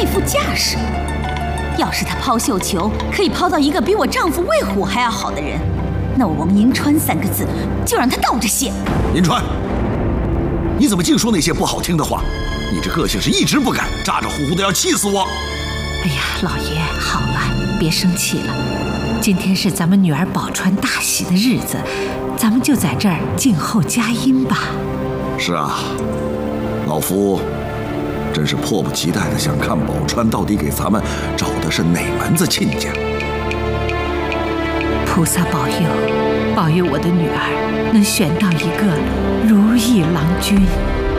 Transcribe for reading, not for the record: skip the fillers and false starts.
副架势。要是他抛绣球可以抛到一个比我丈夫魏虎还要好的人，那我王银川3个字就让他倒着写。 银川，你怎么净说那些不好听的话？你这个性是一直不改，咋咋呼呼的要气死我！ 哎呀，老爷，好了，别生气了。今天是咱们女儿宝钏大喜的日子，咱们就在这儿静候佳音吧。 是啊，老夫真是迫不及待的想看宝钏到底给咱们找的是哪门子亲家。 菩萨保佑，保佑我的女儿能选到一个如意郎君。